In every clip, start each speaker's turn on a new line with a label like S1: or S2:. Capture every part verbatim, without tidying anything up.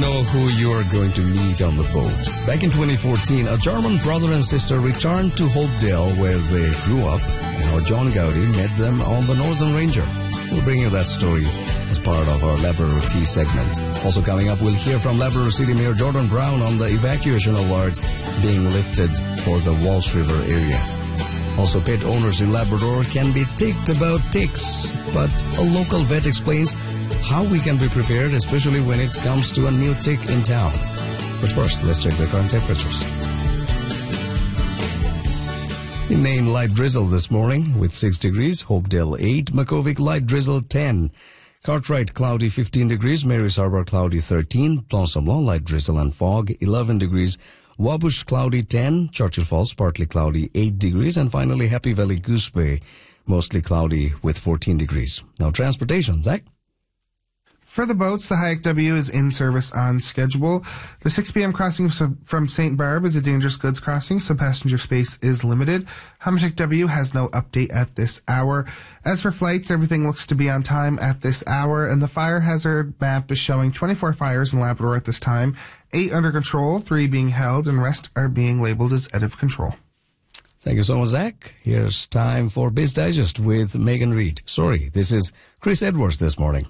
S1: know who you are going to meet on the boat. Back in twenty fourteen, a German brother and sister returned to Hopedale where they grew up, and our John Gowdy met them on the Northern Ranger. We'll bring you that story as part of our Labrador Tea segment. Also coming up, we'll hear from Labrador City Mayor Jordan Brown on the evacuation award being lifted for the Walsh River area. Also, pet owners in Labrador can be ticked about ticks, but a local vet explains how we can be prepared, especially when it comes to a new tick in town. But first, let's check the current temperatures. In Nain, light drizzle this morning with six degrees, Hopedale eight, Makkovik light drizzle ten, Cartwright cloudy fifteen degrees, Marys Harbour cloudy thirteen, Plonsamblon light drizzle and fog eleven degrees, Wabush cloudy ten, Churchill Falls partly cloudy eight degrees, and finally Happy Valley Goose Bay mostly cloudy with fourteen degrees. Now transportation, Zach?
S2: For the boats, the Hayek W is in service on schedule. The six p.m. crossing from Saint Barb is a dangerous goods crossing, so passenger space is limited. Hammachick W has no update at this hour. As for flights, everything looks to be on time at this hour, and the fire hazard map is showing twenty-four fires in Labrador at this time, eight under control, three being held, and rest are being labeled as out of control.
S1: Thank you so much, Zach. Here's time for Biz Digest with Megan Reid. Sorry, this is Chris Edwards this morning.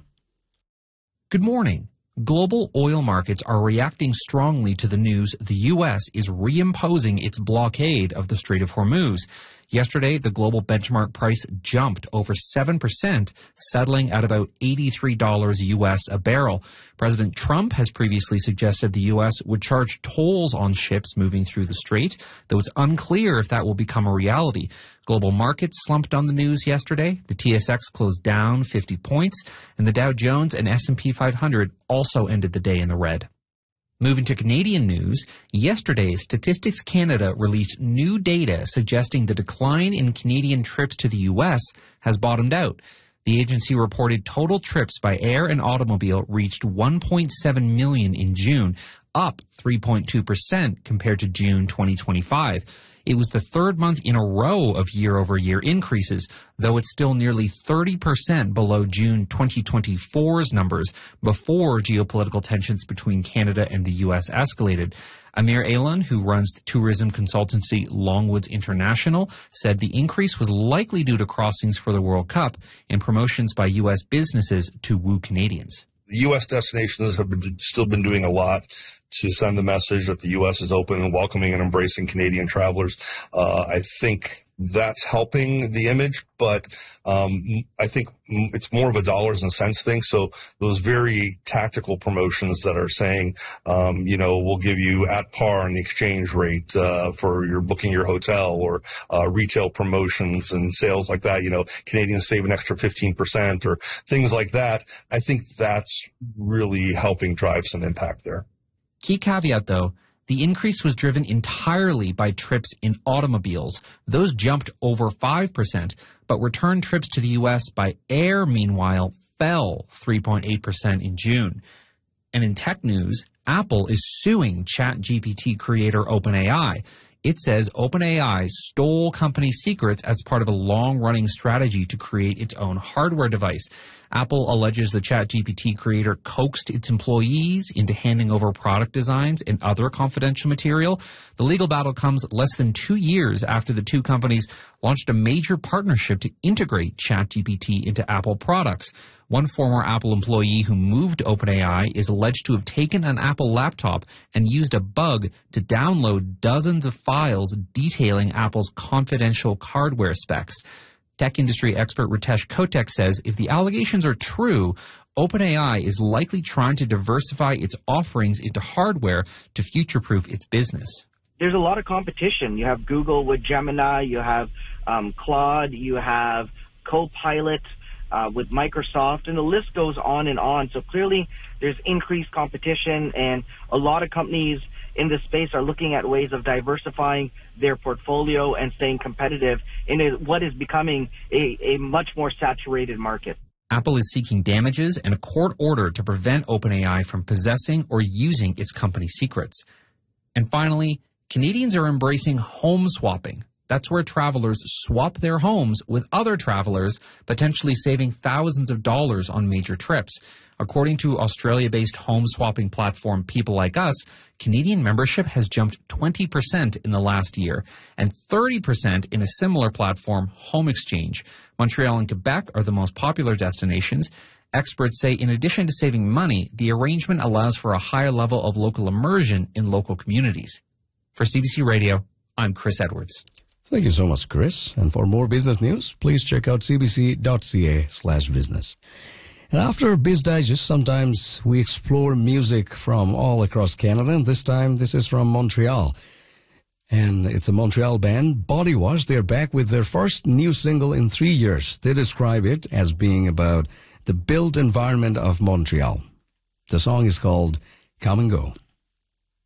S3: Good morning. Global oil markets are reacting strongly to the news the U S is reimposing its blockade of the Strait of Hormuz. Yesterday, the global benchmark price jumped over seven percent, settling at about eighty-three dollars U S a barrel. President Trump has previously suggested the U S would charge tolls on ships moving through the strait, though it's unclear if that will become a reality. Global markets slumped on the news yesterday. The T S X closed down fifty points, and the Dow Jones and S and P five hundred also ended the day in the red. Moving to Canadian news, yesterday Statistics Canada released new data suggesting the decline in Canadian trips to the U S has bottomed out. The agency reported total trips by air and automobile reached one point seven million in June, up three point two percent compared to June twenty twenty-five. It was the third month in a row of year-over-year increases, though it's still nearly thirty percent below June twenty twenty-four's numbers before geopolitical tensions between Canada and the U S escalated. Amir Alan, who runs the tourism consultancy Longwoods International, said the increase was likely due to crossings for the World Cup and promotions by U S businesses to woo Canadians.
S4: The U S destinations have been, still been doing a lot to send the message that the U S is open and welcoming and embracing Canadian travelers. Uh, I think that's helping the image, but um, I think it's more of a dollars and cents thing. So those very tactical promotions that are saying, um, you know, we'll give you at par in the exchange rate uh, for your booking your hotel, or uh, retail promotions and sales like that, you know, Canadians save an extra fifteen percent or things like that. I think that's really helping drive some impact there.
S3: Key caveat, though, the increase was driven entirely by trips in automobiles. Those jumped over five percent, but return trips to the U S by air, meanwhile, fell three point eight percent in June. And in tech news, Apple is suing ChatGPT creator OpenAI. It says OpenAI stole company secrets as part of a long-running strategy to create its own hardware device. Apple alleges the ChatGPT creator coaxed its employees into handing over product designs and other confidential material. The legal battle comes less than two years after the two companies launched a major partnership to integrate ChatGPT into Apple products. One former Apple employee who moved to OpenAI is alleged to have taken an Apple laptop and used a bug to download dozens of files detailing Apple's confidential hardware specs. Tech industry expert Ritesh Kotek says if the allegations are true, OpenAI is likely trying to diversify its offerings into hardware to future-proof its business.
S5: There's a lot of competition. You have Google with Gemini, you have um, Claude, you have Copilot uh, with Microsoft, and the list goes on and on. So clearly there's increased competition, and a lot of companies in this space are looking at ways of diversifying their portfolio and staying competitive in a, what is becoming a, a much more saturated market.
S3: Apple is seeking damages and a court order to prevent OpenAI from possessing or using its company secrets. And finally, Canadians are embracing home swapping. That's where travelers swap their homes with other travelers, potentially saving thousands of dollars on major trips. According to Australia-based home swapping platform People Like Us, Canadian membership has jumped twenty percent in the last year and thirty percent in a similar platform, Home Exchange. Montreal and Quebec are the most popular destinations. Experts say in addition to saving money, the arrangement allows for a higher level of local immersion in local communities. For C B C Radio, I'm Chris Edwards.
S1: Thank you so much, Chris. And for more business news, please check out cbc.ca slash business. And after Biz Digest, sometimes we explore music from all across Canada, and this time this is from Montreal. And it's a Montreal band, Body Wash. They're back with their first new single in three years. They describe it as being about the built environment of Montreal. The song is called Come and Go.